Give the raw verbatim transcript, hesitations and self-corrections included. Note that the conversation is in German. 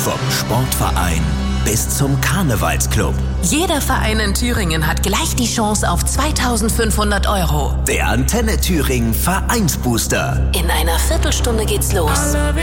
Vom Sportverein bis zum Karnevalsclub. Jeder Verein in Thüringen hat gleich die Chance auf zweitausendfünfhundert Euro. Der Antenne Thüringen Vereinsbooster. In einer Viertelstunde geht's los.